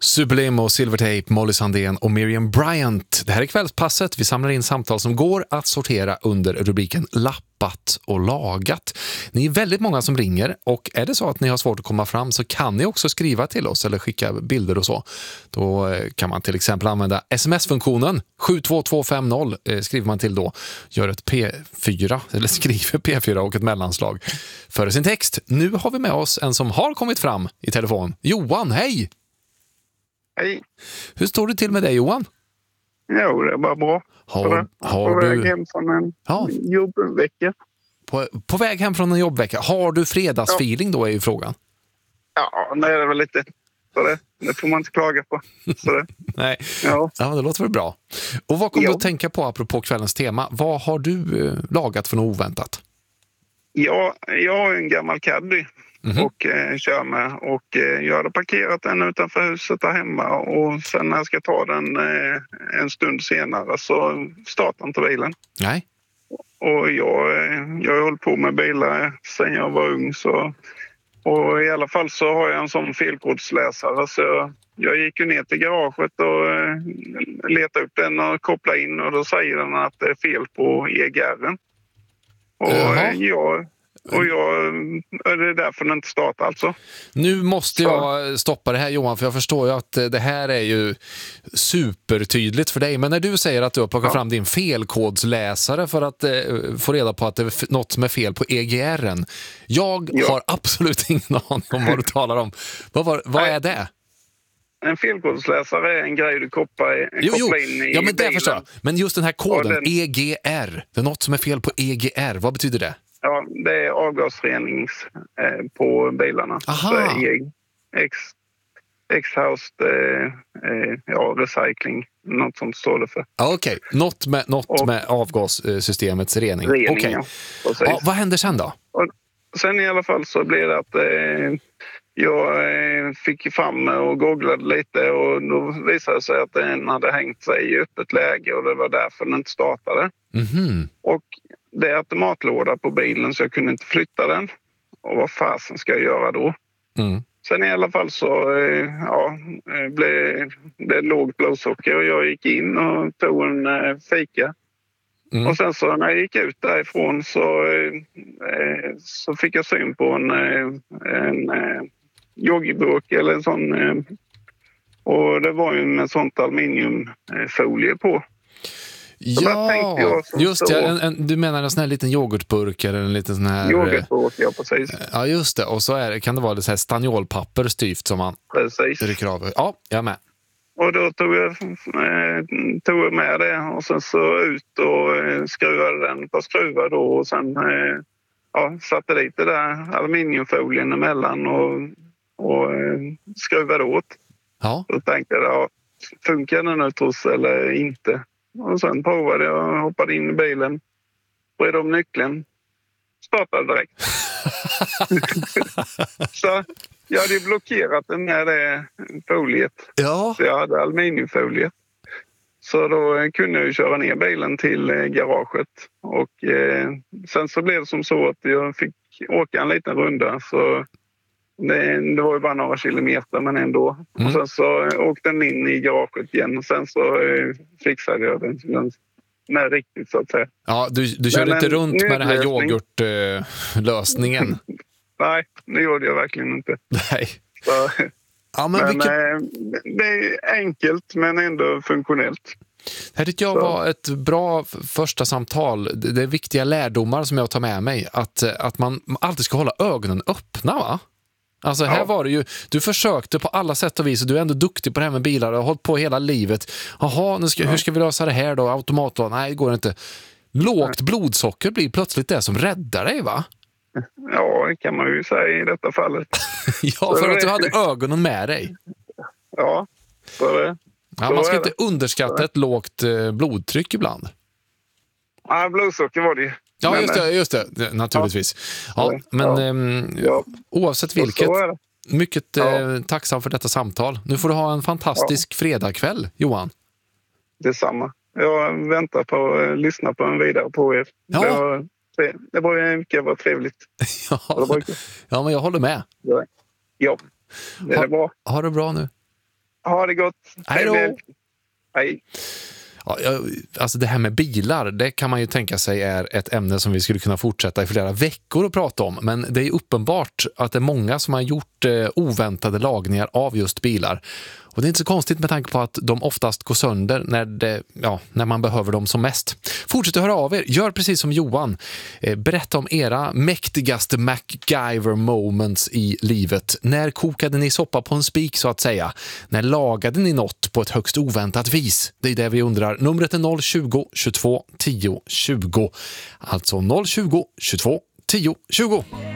Sublime och Silvertape, Molly Sandén och Miriam Bryant. Det här är kvällspasset. Vi samlar in samtal som går att sortera under rubriken Lappat och lagat. Ni är väldigt många som ringer, och är det så att ni har svårt att komma fram så kan ni också skriva till oss eller skicka bilder och så. Då kan man till exempel använda sms-funktionen 72250, skriver man till då. Gör ett P4 eller skriver P4 och ett mellanslag för sin text. Nu har vi med oss en som har kommit fram i telefon. Johan, hej! Hej. Hur står det till med dig, Johan? Jo, det är bara bra. Har på väg du hem från en jobbvecka. på väg hem från en jobbvecka? Har du fredagsfeeling då, är ju frågan. Ja, det är det väl lite. Så det får man inte klaga på. Så det. Nej. Ja. Ja, det låter väl bra. Och vad kommer du att tänka på apropå kvällens tema? Vad har du lagat för något oväntat? Ja, jag har en gammal Caddy och kör med. Och jag hade parkerat den utanför huset där hemma. Och sen när jag ska ta den en stund senare så startar inte bilen. Nej. Och jag har hållit på med bilar sedan jag var ung. Och i alla fall så har jag en sån felkodsläsare. Så jag gick ju ner till garaget och letade upp den och kopplade in. Och då säger den att det är fel på EGR. Och det är därför den inte startar alltså. Nu måste jag stoppa det här, Johan, för jag förstår ju att det här är ju supertydligt för dig. Men när du säger att du har plockat fram din felkodsläsare för att få reda på att det är något som är fel på EGR:en. Jag har absolut ingen aning om vad du talar om. Vad är det? En felkodsläsare är en grej du kopplar in i men det bilen. förstår jag. Men just den här koden, EGR, det är något som är fel på EGR. Vad betyder det? Ja, det är avgasrenings på bilarna. Aha. X-housed recycling, något som står det för. Okej, något med avgassystemets rening. Okej. Ja, vad händer sen då? Och sen i alla fall så blir det att jag fick fram och googlade lite och då visade det sig att den hade hängt sig i öppet läge och det var därför den inte startade. Och det är automatlåda på bilen så jag kunde inte flytta den. Och vad fasen ska jag göra då? Sen i alla fall så blev det lågt blodsocker och jag gick in och tog en fika. Och sen så när jag gick ut därifrån så fick jag syn på en yoghurtburk eller en sån. Och det var ju med sånt aluminiumfolie på. Ja, just det. Du menar en sån här liten yoghurtburk eller en liten sån här... Yoghurtburk, ja precis. Ja, just det. Och så kan det vara det så här staniolpapper styvt som man rycker av. Ja, jag är med. Och då tog jag med det och sen så ut och skruvade den på skruvar då och sen satte dit det där aluminiumfolien emellan och skruvade åt. Ja. Då tänkte jag, funkar den nu trots eller inte? Och sen provade jag och hoppade in i bilen, bredde om nyckeln, startade direkt. Så jag hade blockerat den här foliet. Ja. Så jag hade aluminiumfoliet. Så då kunde jag köra ner bilen till garaget. Och sen så blev det som så att jag fick åka en liten runda. Så det var ju bara några kilometer men ändå. Och sen så åkte den in i garaget igen. Och sen så fixade jag den med riktigt så att säga. Ja, du körde inte runt med den här yoghurtlösningen. Nej, det gjorde jag verkligen inte. Nej. Så, men det är enkelt men ändå funktionellt. Det här tycker jag var ett bra första samtal. Det är viktiga lärdomar som jag tar med mig. Att man alltid ska hålla ögonen öppna, va? Alltså här var det ju, du försökte på alla sätt och vis och du är ändå duktig på det här med bilar och har hållit på hela livet. Jaha, hur ska vi lösa det här då? Automatlån? Nej, det går inte. Lågt blodsocker blir plötsligt det som räddar dig, va? Ja, det kan man ju säga i detta fallet. Ja, för att du hade ögonen med dig. Ja, man ska inte underskatta ett lågt blodtryck ibland. Ja, blodsocker var det. Ja, just det, naturligtvis. Ja, men oavsett vilket, mycket tacksam för detta samtal. Nu får du ha en fantastisk fredagkväll, Johan. Detsamma. Jag väntar på att lyssna på en vidare på er. Ja. Det var trevligt. Ja, men jag håller med. Ja, det är bra. Ha det bra nu. Ha det gott. Hej då! Hej. Ja, alltså det här med bilar, det kan man ju tänka sig är ett ämne som vi skulle kunna fortsätta i flera veckor att prata om. Men det är uppenbart att det är många som har gjort oväntade lagningar av just bilar. Och det är inte så konstigt med tanke på att de oftast går sönder när man behöver dem som mest. Fortsätt att höra av er. Gör precis som Johan. Berätta om era mäktigaste MacGyver moments i livet. När kokade ni soppa på en spik så att säga? När lagade ni något på ett högst oväntat vis? Det är det vi undrar. Numret är 020 22 10 20. Alltså 020 22 10 20.